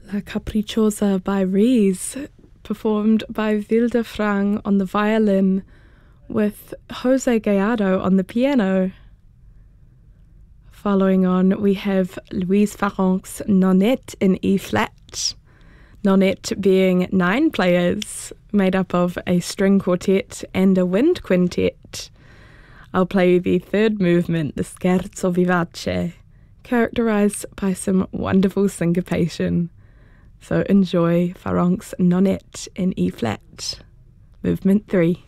La Capricciosa by Rees, performed by Vilde Frang on the violin with Jose Gallardo on the piano. Following on, we have Louise Farrenc's Nonette in E-flat. Nonette being 9 players, made up of a string quartet and a wind quintet. I'll play you the third movement, the Scherzo Vivace, characterized by some wonderful syncopation. So enjoy Farrenc's Nonette in E-flat, movement 3.